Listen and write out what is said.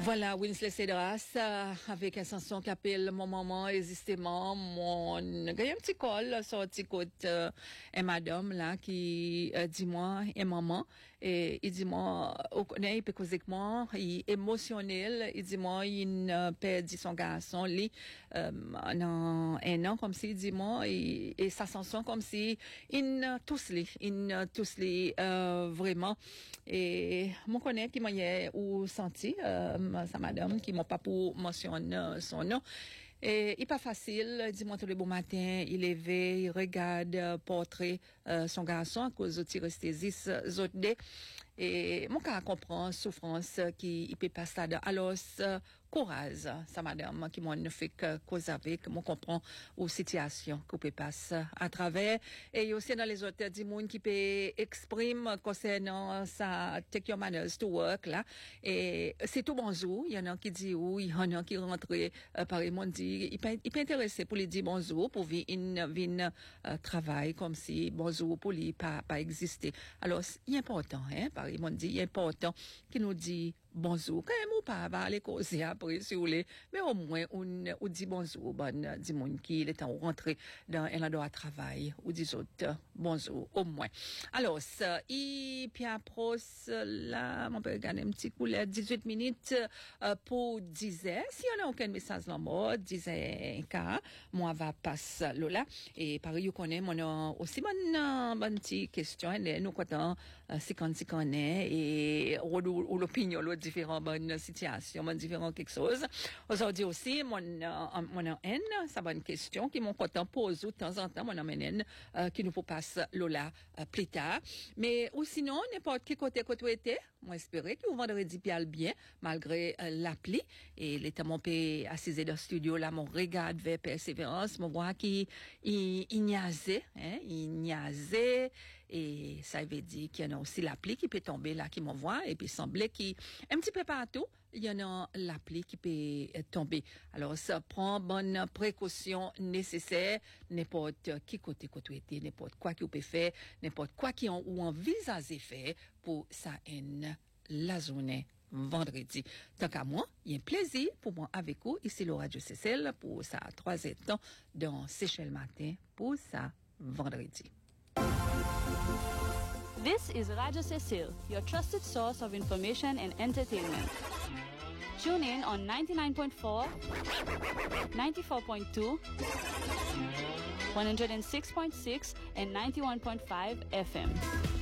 Voilà, Winsley Cedras, avec un chanson qui appelle Mon maman, existément, il y a un petit col, sorti côté, un madame, là, qui, dit moi, et maman, et il dit moi, il peut causer que moi, il est émotionnel, il dit moi, il perd son garçon, lui, dans un an, comme si, il dit moi, et sa chanson, comme si, tous les, vraiment, et, mon connaît qui m'a ou senti, sa madame qui m'a pas pour mentionner son nom. Et il pas facile, dis-moi tous les beaux matins, il levé, il regarde portrait son garçon à cause de tyresthésis zodé. Et mon cas comprend souffrance qui il peut pas ça. Alors courage sa madame qui m'en fait que cause avec mon comprend aux situations qu'on peut passer à travers et aussi dans les autres du monde qui peut exprime concernant sa take your manners to work là et c'est tout bonjour il y en a qui dit oui il y en a qui rentre par le monde dit il peut intéresser pour lui dire bonjour pour vin travail comme si bonjour pour lui pas exister alors c'est important hein par le monde dit il est important qui nous dit bonjour quand même ou pas va aller causer après si vous voulez mais au moins on dit bonjour bon dit monde qui il est en rentrer dans un endroit de travail ou dit autres bonjour au moins alors ça et puis après là on peut regarder un petit coup là 18 minutes pour 10 heures si on a aucun message dans mode 10 heures moi va passer là et par you connaît mon aussi bonne petite question nous quand c'est quand on est et ou l'opinion différentes bonnes situations, différentes quelque chose. Aujourd'hui aussi, mon haine, ça bonne question qui mon content pose de temps en temps, mon haine, qui nous passe Lola plus tard. Mais ou sinon, n'importe quel côté était, moi espérer que vous vendredi bien, malgré l'appli. Et l'état mon pays assisé dans le studio là, mon regarde vers persévérance, mon voix qui il niaisait, et ça veut dire qu'il y en a aussi l'appli qui peut tomber là, qui m'envoie, et puis semblait qu'il un petit peu partout, il y en a l'appli qui peut tomber. Alors, ça prend bonne précaution nécessaire, n'importe qui côté était, n'importe quoi qu'il peut faire, n'importe quoi qui ou envisage faire pour ça la journée vendredi. Tant qu'à moi, il y a un plaisir pour moi avec vous, ici le Radio Cécile, pour ça 3 temps dans Seychelles Matin, pour ça vendredi. This is Radio Cecile, your trusted source of information and entertainment. Tune in on 99.4, 94.2, 106.6, and 91.5 FM.